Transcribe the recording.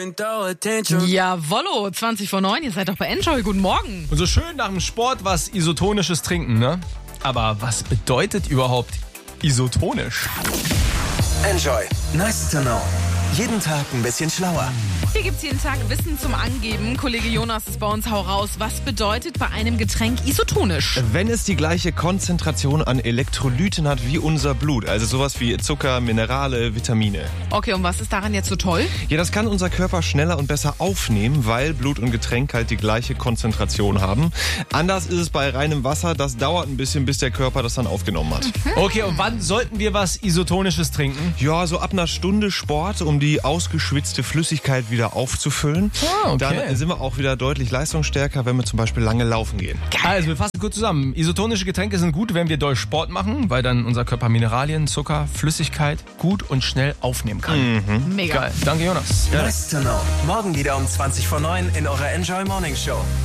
Jawollo, 20 vor 9, ihr seid doch bei Enjoy, guten Morgen. Und so schön nach dem Sport was Isotonisches trinken, ne? Aber was bedeutet überhaupt isotonisch? Enjoy. Nice to know. Jeden Tag ein bisschen schlauer. Hier gibt's jeden Tag Wissen zum Angeben. Kollege Jonas ist bei uns, hau raus. Was bedeutet bei einem Getränk isotonisch? Wenn es die gleiche Konzentration an Elektrolyten hat wie unser Blut, also sowas wie Zucker, Minerale, Vitamine. Okay, und was ist daran jetzt so toll? Ja, das kann unser Körper schneller und besser aufnehmen, weil Blut und Getränk halt die gleiche Konzentration haben. Anders ist es bei reinem Wasser, das dauert ein bisschen, bis der Körper das dann aufgenommen hat. Okay, und wann sollten wir was Isotonisches trinken? Ja, so ab einer Stunde Sport, um die ausgeschwitzte Flüssigkeit wieder aufzufüllen. Ah, okay. Dann sind wir auch wieder deutlich leistungsstärker, wenn wir zum Beispiel lange laufen gehen. Also wir fassen kurz zusammen. Isotonische Getränke sind gut, wenn wir doll Sport machen, weil dann unser Körper Mineralien, Zucker, Flüssigkeit gut und schnell aufnehmen kann. Mega. Geil. Danke, Jonas. Nice to know. Morgen wieder um 20 vor 9 in eurer Enjoy Morning Show.